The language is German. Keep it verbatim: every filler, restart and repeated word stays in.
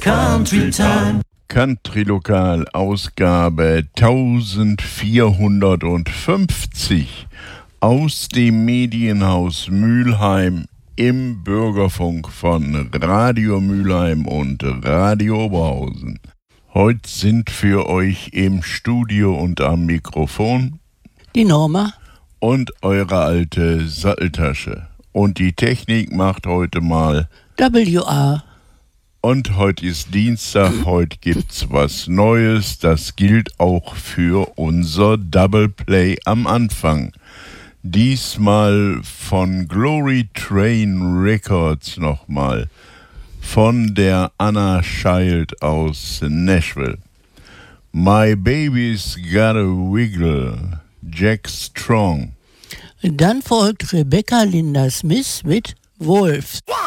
Country Time. Country Lokal, Ausgabe vierzehnhundertfünfzig aus dem Medienhaus Mülheim im Bürgerfunk von Radio Mülheim und Radio Oberhausen. Heute sind für euch im Studio und am Mikrofon die Norma und eure alte Satteltasche. Und die Technik macht heute mal W A. Und heute ist Dienstag, heute gibt's was Neues. Das gilt auch für unser Double Play am Anfang. Diesmal von Glory Train Records nochmal. Von der Anna Child aus Nashville. My Baby's Got a Wiggle, Jack Strong. Dann folgt Rebecca Linda Smith mit Wolf.